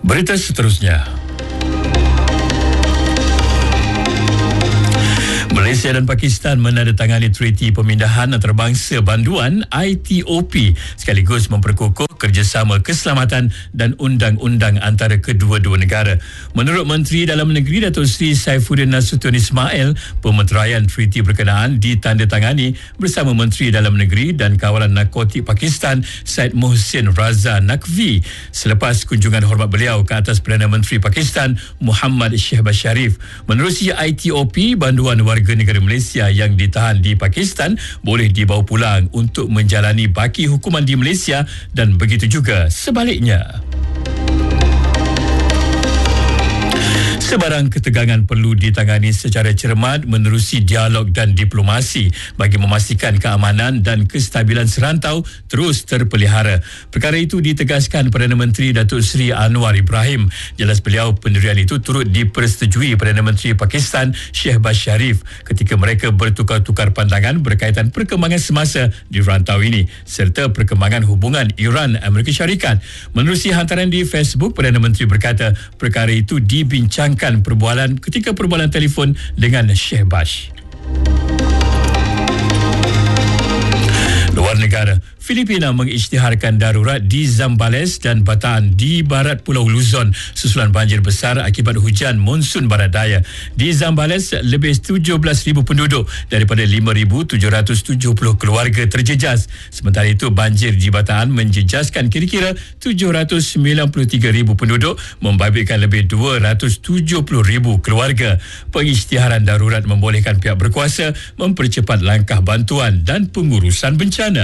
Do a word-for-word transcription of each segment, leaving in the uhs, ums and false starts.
Berita seterusnya. Malaysia dan Pakistan menandatangani Treaty Pemindahan Antarabangsa Banduan I T O P sekaligus memperkukuh kerjasama keselamatan dan undang-undang antara kedua-dua negara. Menurut Menteri Dalam Negeri Datuk Seri Saifuddin Nasution Ismail, pemeteraian treaty berkenaan ditandatangani bersama Menteri Dalam Negeri dan Kawalan Narkotik Pakistan Syed Mohsin Raza Naqvi selepas kunjungan hormat beliau ke atas Perdana Menteri Pakistan Muhammad Shehbaz Sharif. Menerusi I T O P, banduan warga negara Malaysia yang ditahan di Pakistan boleh dibawa pulang untuk menjalani baki hukuman di Malaysia dan begitu juga sebaliknya. Sebarang ketegangan perlu ditangani secara cermat menerusi dialog dan diplomasi bagi memastikan keamanan dan kestabilan serantau terus terpelihara. Perkara itu ditegaskan Perdana Menteri Datuk Seri Anwar Ibrahim. Jelas beliau pendirian itu turut dipersetujui Perdana Menteri Pakistan Shehbaz Sharif ketika mereka bertukar-tukar pandangan berkaitan perkembangan semasa di rantau ini serta perkembangan hubungan Iran Amerika Syarikat. Menerusi hantaran di Facebook, Perdana Menteri berkata perkara itu dibincangkan perbualan ketika perbualan telefon dengan Shehbaz. Luar negara, Filipina mengisytiharkan darurat di Zambales dan Bataan di barat Pulau Luzon susulan banjir besar akibat hujan monsun barat daya. Di Zambales, lebih tujuh belas ribu penduduk daripada lima ribu tujuh ratus tujuh puluh keluarga terjejas. Sementara itu, banjir di Bataan menjejaskan kira-kira tujuh ratus sembilan puluh tiga ribu penduduk, membabitkan lebih dua ratus tujuh puluh ribu keluarga. Pengisytiharan darurat membolehkan pihak berkuasa mempercepat langkah bantuan dan pengurusan bencana.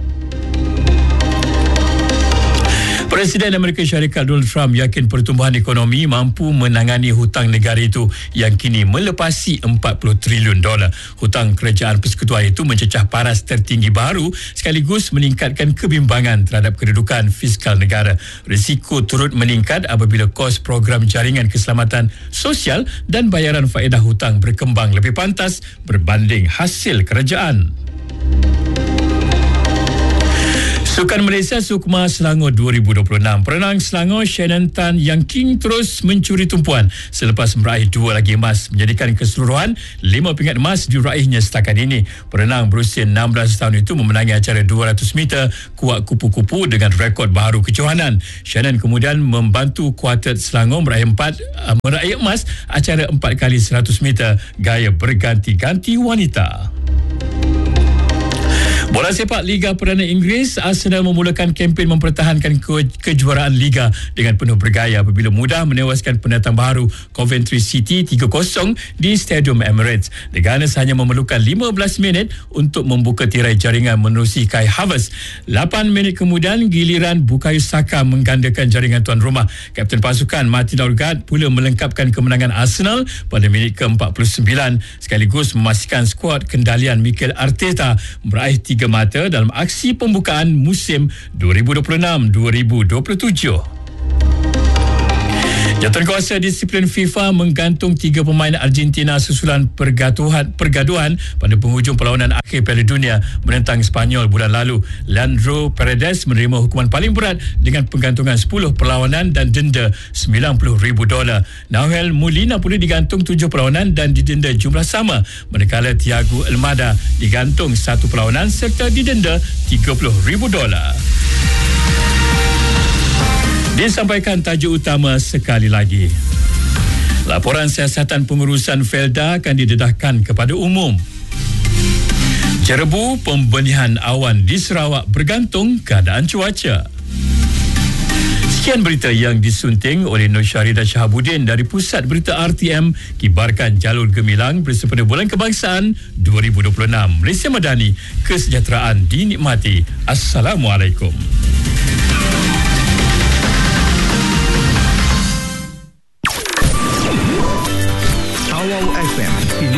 Presiden Amerika Syarikat Donald Trump yakin pertumbuhan ekonomi mampu menangani hutang negara itu yang kini melepasi empat puluh trilion dolar. Hutang kerajaan persekutuan itu mencecah paras tertinggi baru sekaligus meningkatkan kebimbangan terhadap kedudukan fiskal negara. Risiko turut meningkat apabila kos program jaringan keselamatan sosial dan bayaran faedah hutang berkembang lebih pantas berbanding hasil kerajaan. Sukan Malaysia Sukma Selangor dua ribu dua puluh enam. Perenang Selangor Shannon Tan Yang King terus mencuri tumpuan selepas meraih dua lagi emas, menjadikan keseluruhan lima pingat emas diraihnya setakat ini. Perenang berusia enam belas tahun itu memenangi acara dua ratus meter kuat kupu-kupu dengan rekod baharu kejohanan. Shannon kemudian membantu kuartet Selangor meraih empat uh, meraih emas acara empat kali seratus meter gaya berganti-ganti wanita. Bola sepak Liga Perdana Inggeris, Arsenal memulakan kempen mempertahankan ke- kejuaraan Liga dengan penuh bergaya apabila mudah menewaskan pendatang baru Coventry City tiga kosong di Stadium Emirates. The Gunners hanya memerlukan lima belas minit untuk membuka tirai jaringan menerusi Kai Havertz. lapan minit kemudian, giliran Bukayo Saka menggandakan jaringan tuan rumah. Kapten pasukan Martin Odegaard pula melengkapkan kemenangan Arsenal pada minit ke empat puluh sembilan sekaligus memastikan skuad kendalian Mikel Arteta meraih tiga mata dalam aksi pembukaan musim dua ribu dua puluh enam dua ribu dua puluh tujuh. Jawatankuasa disiplin FIFA menggantung tiga pemain Argentina susulan pergaduhan, pergaduhan pada penghujung perlawanan akhir Piala Dunia menentang Sepanyol bulan lalu. Leandro Paredes menerima hukuman paling berat dengan penggantungan sepuluh perlawanan dan denda sembilan puluh ribu dolar. Nahuel Molina pula digantung tujuh perlawanan dan didenda jumlah sama, manakala Thiago Almada digantung satu perlawanan serta didenda tiga puluh ribu dolar. Disampaikan tajuk utama sekali lagi. Laporan siasatan pengurusan Felda akan didedahkan kepada umum. Jerebu pembenihan awan di Sarawak bergantung keadaan cuaca. Sekian berita yang disunting oleh Nur Syahridah Shahabuddin dari Pusat Berita R T M, kibarkan jalur gemilang bersempena Bulan Kebangsaan dua ribu dua puluh enam. Malaysia Madani, kesejahteraan dinikmati. Assalamualaikum. Awal F M